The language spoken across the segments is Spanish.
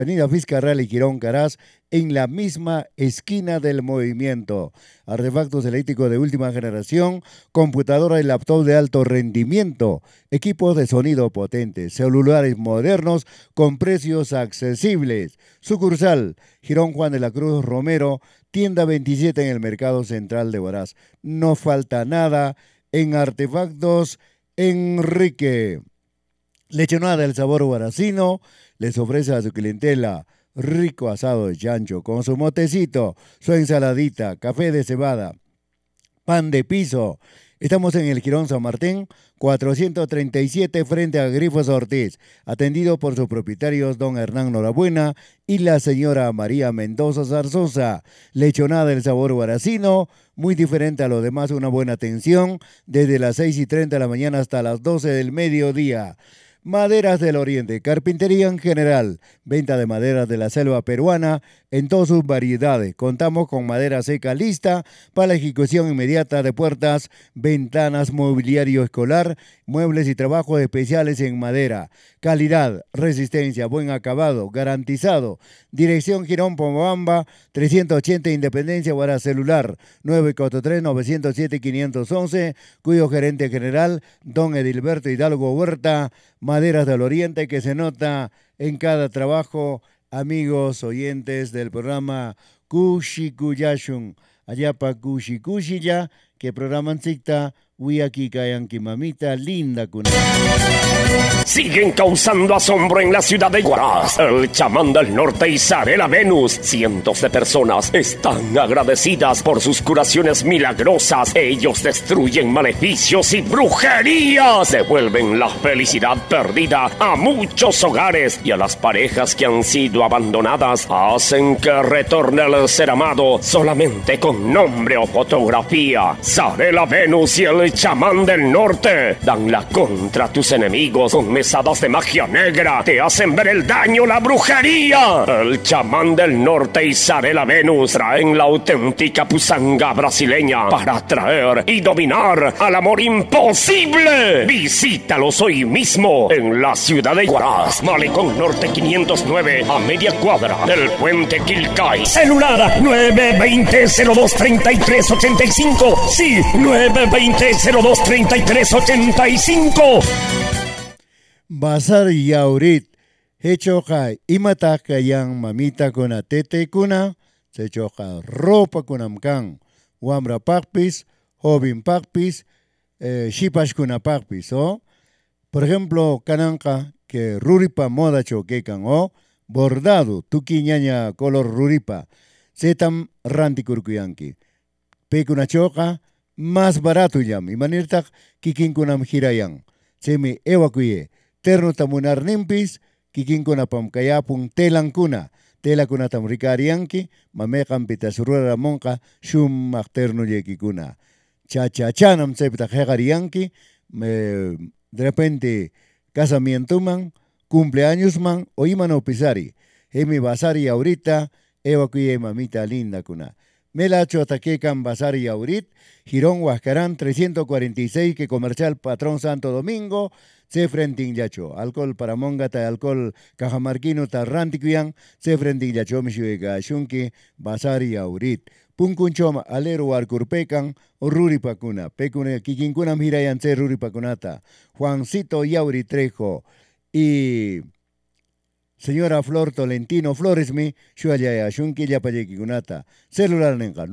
Avenida Vizcarral y Quirón Caraz, en la misma esquina del movimiento. Artefactos eléctricos de última generación, computadora y laptop de alto rendimiento, equipos de sonido potentes, celulares modernos con precios accesibles. Sucursal, Girón Juan de la Cruz Romero, tienda 27 en el Mercado Central de Huaraz. No falta nada en Artefactos Enrique. Lechonada del sabor huaracino les ofrece a su clientela rico asado de chancho con su motecito, su ensaladita, café de cebada, pan de piso. Estamos en el Jirón San Martín, 437 frente a Grifos Ortiz, atendido por sus propietarios don Hernán Norabuena y la señora María Mendoza Zarzosa. Lechonada del sabor huaracino, muy diferente a lo demás, una buena atención desde las 6:30 de la mañana hasta las 12 del mediodía. Maderas del Oriente, carpintería en general, venta de maderas de la selva peruana en todas sus variedades. Contamos con madera seca lista para la ejecución inmediata de puertas, ventanas, mobiliario escolar, muebles y trabajos especiales en madera. Calidad, resistencia, buen acabado, garantizado. Dirección Girón Pomabamba, 380 Independencia, Huaraz. Celular 943-907-511, cuyo gerente general, don Edilberto Hidalgo Huerta. Maderas del Oriente, que se nota en cada trabajo, amigos oyentes del programa Kushikuyashun, Ayapa Kushikushilla, que programan Sikta, Wiyaki Kayanki Mamita, linda kuna. Siguen causando asombro en la ciudad de Huaraz. El chamán del norte y Zarela Venus. Cientos de personas están agradecidas por sus curaciones milagrosas. Ellos destruyen maleficios y brujerías. Devuelven la felicidad perdida a muchos hogares y a las parejas que han sido abandonadas. Hacen que retorne el ser amado solamente con nombre o fotografía. Zarela Venus y el chamán del norte dan la contra a tus enemigos con mesadas de magia negra. Te hacen ver el daño, la brujería. El chamán del norte y Zarela Venus traen la auténtica pusanga brasileña para atraer y dominar al amor imposible. Visítalos hoy mismo en la ciudad de Huaraz, Malecón Norte 509, a media cuadra del puente Quilcay. Celular 920-023385. Sí, 920-023385. Bazar Yaurit, Hechoja, Imataka yang mamita kuna tete kuna, Sechoja ropa kunamkan, Wamra pakpis, Hobin pakpis, Shipash kuna pakpis, ¿oh? Por ejemplo, Kananka, que Ruripa moda choquecan, o bordado, tuki ñaña color Ruripa, Zetam ranti kurkuyanki. Pekuna choca, más barato yam, y manirtak kikinkunam hirayang. Semi evacuye. Terno tamunar nimpis, kikinkuna pamkayapun telankuna. Telakuna tam ricarianki, mamekan pitasurura monka, shum terno yekikuna. Chachachanam septa hegarianki, de repente casamiento man, cumpleaños man, o imano pisari. Hemi basari ahorita, evacuye mamita linda kuna. Melacho Ataquecan Bazar y Aurit, Girón Huascarán 346, que comercial Patrón Santo Domingo, se frentin yacho, alcohol para mongata, alcohol cajamarquino tarrantiquian, se frentin yacho mishuega shunki, Bazar y Aurit. Punkunchoma alero arcurpecan, Ruri Pacuna, Pecune, Kikinkuna Mirayanse Ruri Pacunata, Juancito Yauri Trejo y señora Flor Tolentino Floresmi, Shuayaya Shunki Yapayeki celular Nenga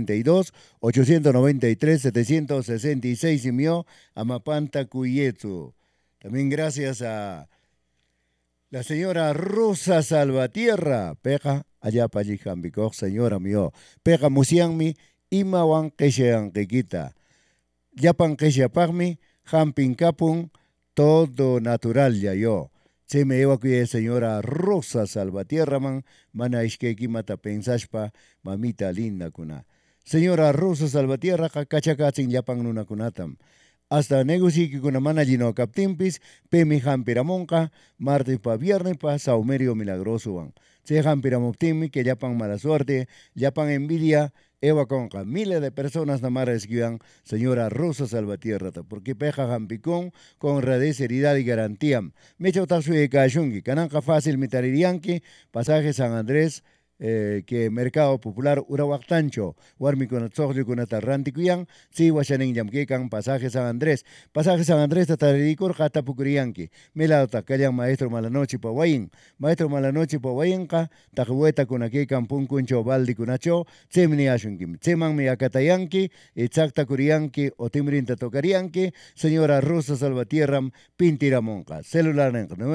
932-893-766 y mío, Amapanta Cuyetsu. También gracias a la señora Rosa Salvatierra, Peja, Ayapayijambicoj, señora mío, Peja Musianmi, Imawan Keshean Kekita, Yapan Kesheapagmi, Hampin Kapun, todo natural ya yo. Se me evacué señora Rosa Salvatierra man, mana ishkeki mata pensashpa, mamita linda kuna. Señora Rosa Salvatierra kakachakatzin yapan nuna kunatam. Hasta negociki kuna mana jino kaptimpis, pemi jampiramonka, martes pa viernes pa saumerio milagroso van. Se jampiramoptimi que yapan mala suerte, yapan envidia, Eva Conca, miles de personas namaras guian, señora Rosa Salvatierra, porque peja jampicón con radez, seriedad y garantía. Mecha Otasui Kashungi, Cananca Fácil Mitaririanki, pasaje San Andrés, que Mercado Popular Urawaktancho, Warmi con Tzogli con Atarranti Kuyan, si Washanin Yamkekan, pasaje San Andrés, Tataricor, Jata Pukurianki, Melauta, Kayan Maestro Malanoche Pawayin, Maestro Malanoche Pawayenka, Tajueta con Akekan Punkuncho Baldi Kunacho, Tsemni Ashunkim, Tseman Miakatayanki, Exacta Kurianki, Otimrinta Tokarianki, señora Rosa Salvatierram, Pintiramonca, celular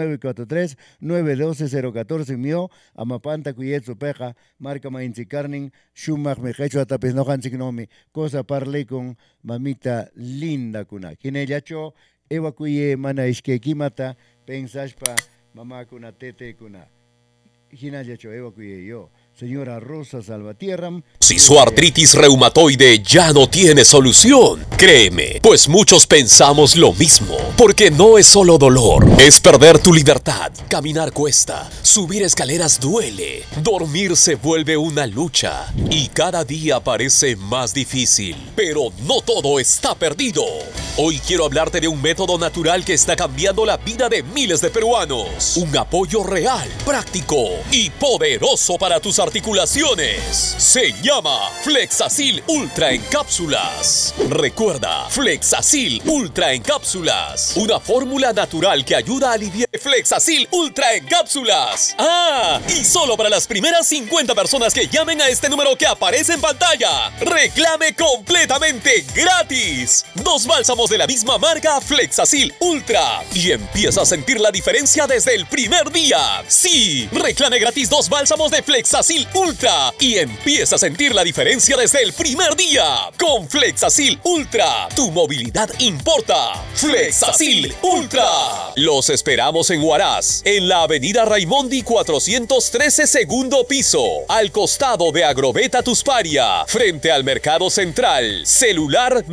943-912-014 mío, Amapanta Cuyetsu Peja, marca Mainzi Carning, Schumach Mejecho Atapes no Hansiknomi, cosa parle con mamita linda kuna. Kinellacho, Eva Cuye, Mana Ishkekimata, Pensashpa, Mamá kuna Tete kuna. Hinayacho, Eva Cuye yo. Señora Rosa Salvatierram. Si su artritis reumatoide ya no tiene solución, créeme, pues muchos pensamos lo mismo, porque no es solo dolor, es perder tu libertad, caminar cuesta, subir escaleras duele, dormir se vuelve una lucha y cada día parece más difícil, pero no todo está perdido. Hoy quiero hablarte de un método natural que está cambiando la vida de miles de peruanos, un apoyo real, práctico y poderoso para tus articulaciones. Se llama Flexacil Ultra en cápsulas. Recuerda, Flexacil Ultra en cápsulas. Una fórmula natural que ayuda a aliviar. Flexacil Ultra en cápsulas. Ah, y solo para las primeras 50 personas que llamen a este número que aparece en pantalla. Reclame completamente gratis 2 bálsamos de la misma marca Flexacil Ultra y empieza a sentir la diferencia desde el primer día. Sí, reclame gratis 2 bálsamos de Flexacil Ultra y empieza a sentir la diferencia desde el primer día. Con Flexacil Ultra, tu movilidad importa. Flexacil Ultra. Los esperamos en Huaraz, en la avenida Raimondi 413, segundo piso, al costado de Agrobeta Tusparia, frente al Mercado Central. Celular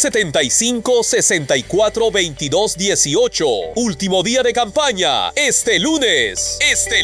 975-642218. Último día de campaña, este lunes.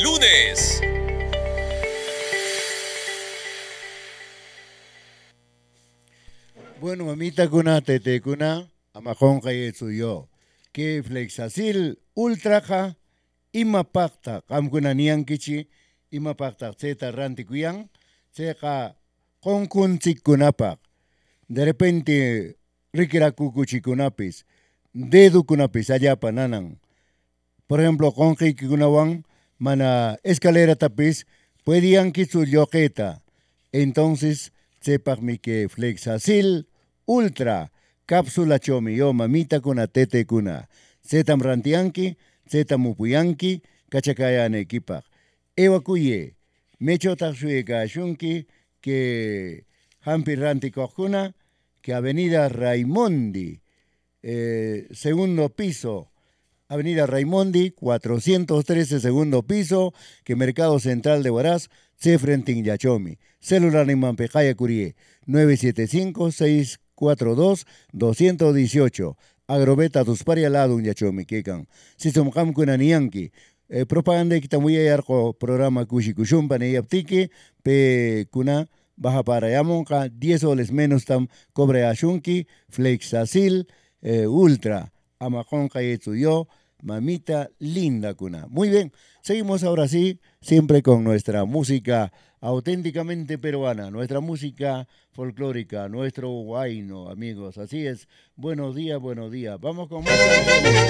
Bueno, mamita kuna, tete kuna, amajón suyo. Que Flexacil Ultraja, imapakta, kamkuna niankichi, imapakta zeta rantikuyan, seja konkunzik kunapak. De repente, rikira kukuchi kunapis, dedu kunapis, allá pananan. Por ejemplo, konjik kunawan, mana escalera tapis, puede su yoqueta. Entonces, sepa mi que Flexacil Ultra, cápsula chomi, yo mamita kuna tete kuna. Zetam rantianki, zetam upuyanki, kachakayan equipa. Ewa kuye, mecho taxue kashunki, que hampi ranti kokuna, que avenida Raimondi, segundo piso, avenida Raimondi, 413 segundo piso, que Mercado Central de Huaraz, se frente en Yachomi. Celular en Mampejaya Curie, 975-642-218. Agrobeta Tusparia lado un Yachomi, Kekan. Si somos kuna nianki. Propaganda que tamuya yarko programa Kushi Kushumpa ne yaptiki, pe kuna baja para yamonka, 10 soles menos tam cobre ashunki, Flexacil Ultra, amajonka yo, mamita linda kuna. Muy bien, seguimos ahora sí, siempre con nuestra música auténticamente peruana, nuestra música folclórica, nuestro huayno, amigos. Así es, buenos días, buenos días. Vamos con más.